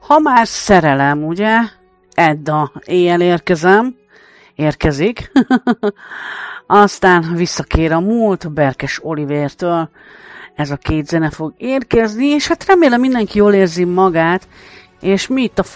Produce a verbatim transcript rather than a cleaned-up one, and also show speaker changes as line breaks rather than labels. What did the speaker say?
Ha már szerelem, ugye? Edda, éjjel érkezem. Érkezik. Aztán visszakér a múlt Berkes Olivértől. Ez a két zene fog érkezni, és hát remélem mindenki jól érzi magát, és mi itt a